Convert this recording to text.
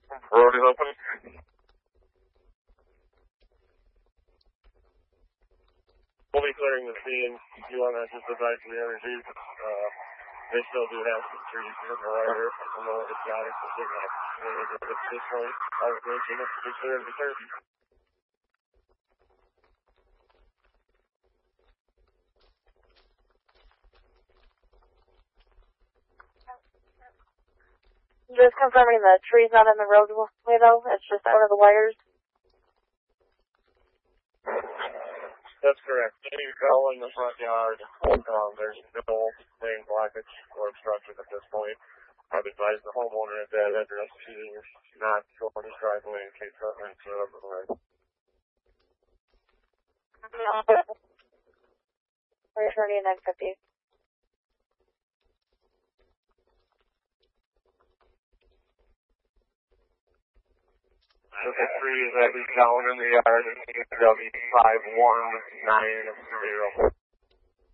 Road is open. We'll be clearing the scene. If you want to just advise the energy, they still do have some trees in the rider. I don't know if it's not a specific. At this point, I would mention it to be clear of the turkey. Just confirming the tree's not in the roadway though, it's just one of the wires. That's correct. Any fell in the front yard, there's no main blockage or obstruction at this point. I've advised the homeowner at that address to not go on his driveway in case something's otherwise. Returning 950. The tree is at least down in the yard. W5190.